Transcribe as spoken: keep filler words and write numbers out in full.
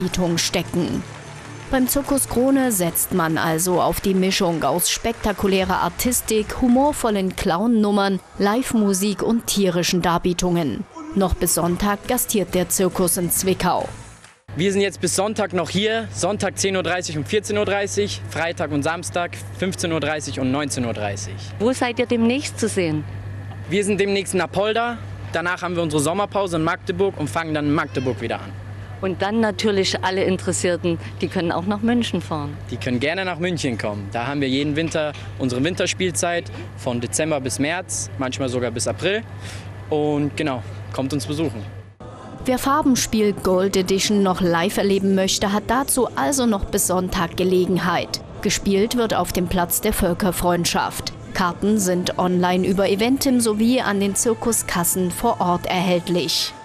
Darbietung stecken. Beim Zirkus Krone setzt man also auf die Mischung aus spektakulärer Artistik, humorvollen Clown-Nummern, Live-Musik und tierischen Darbietungen. Noch bis Sonntag gastiert der Zirkus in Zwickau. Wir sind jetzt bis Sonntag noch hier, Sonntag zehn Uhr dreißig und vierzehn Uhr dreißig, Freitag und Samstag fünfzehn Uhr dreißig und neunzehn Uhr dreißig. Wo seid ihr demnächst zu sehen? Wir sind demnächst in Apolda, danach haben wir unsere Sommerpause in Magdeburg und fangen dann in Magdeburg wieder an. Und dann natürlich alle Interessierten, die können auch nach München fahren. Die können gerne nach München kommen. Da haben wir jeden Winter unsere Winterspielzeit von Dezember bis März, manchmal sogar bis April. Und genau, kommt uns besuchen. Wer Farbenspiel Gold Edition noch live erleben möchte, hat dazu also noch bis Sonntag Gelegenheit. Gespielt wird auf dem Platz der Völkerfreundschaft. Karten sind online über Eventim sowie an den Zirkuskassen vor Ort erhältlich.